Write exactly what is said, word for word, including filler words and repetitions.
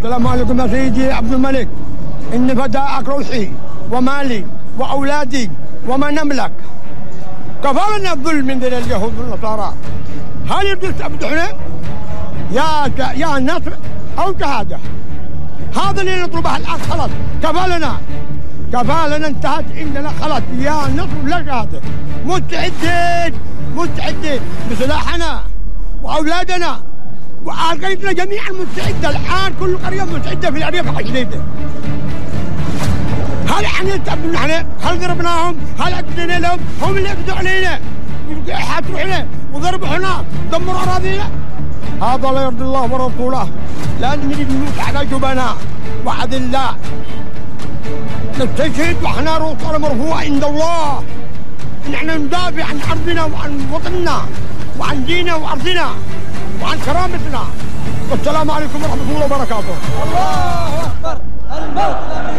السلام عليكم يا سيدي عبد الملك، إن فداءك روحي ومالي وأولادي وما نملك. كفى لنا الظلم من ذي اليهود والنصارى. هل يريد تعبدونا؟ يا يا نصر أو شهادة. هذا اللي نطلبه الآن خلاص، كفى لنا كفى لنا، انتهت عندنا خلاص، يا نصر لا شهادة. مستعدين مستعدين بسلاحنا وأولادنا وقريتنا جميعا مستعدة الآن، كل قرية مستعدة في الأرياف الحديدة. هل احنا نستقبل نحن؟ هل ضربناهم؟ هل عدينا لهم؟ هم اللي اعتدوا علينا، حاتوا علينا وضربوا هنا، دمروا أراضينا. هذا لا يرضي الله ورسوله، لا نريد نموت على جبناء وأذلاء. نستشهد واحنا رؤوسنا مرفوعة عند الله. نحن ندافع عن أرضنا وعن وطننا وعن ديننا وأرضنا وعن كرامتنا. والسلام عليكم ورحمة الله وبركاته. الله أكبر. الموت